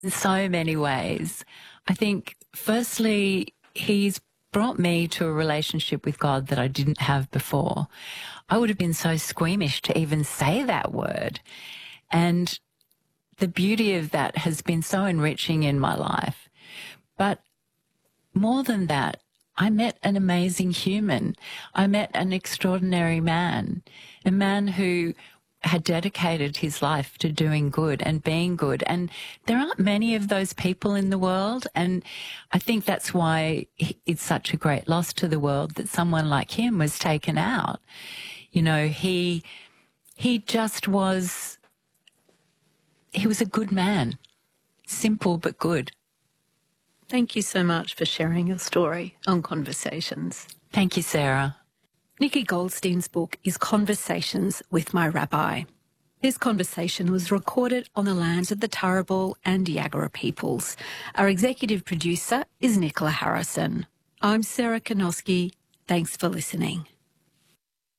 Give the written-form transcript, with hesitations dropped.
in so many ways. I think, firstly, he's brought me to a relationship with God that I didn't have before. I would have been so squeamish to even say that word. And the beauty of that has been so enriching in my life. But more than that, I met an amazing human. I met an extraordinary man, a man who had dedicated his life to doing good and being good. And there aren't many of those people in the world. And I think that's why it's such a great loss to the world that someone like him was taken out. You know, he just was, he was a good man, simple but good. Thank you so much for sharing your story on Conversations. Thank you, Sarah. Nikki Goldstein's book is Conversations with My Rabbi. This conversation was recorded on the lands of the Turrbal and Yagara peoples. Our executive producer is Nicola Harrison. I'm Sarah Kanoski. Thanks for listening.